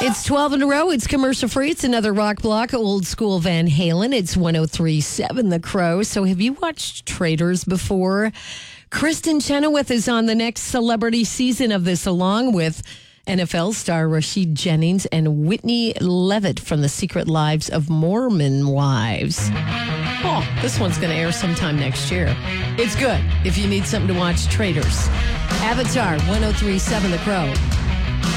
It's 12 in a row. It's commercial free. It's another rock block, old school Van Halen. It's 103.7 The Crow. So have you watched Traitors before? Kristen Chenoweth is on the next celebrity season of this, along with NFL star Rashid Jennings and Whitney Levitt from The Secret Lives of Mormon Wives. Oh, this one's going to air sometime next year. It's good if you need something to watch. Traitors. Avatar, 103.7 The Crow.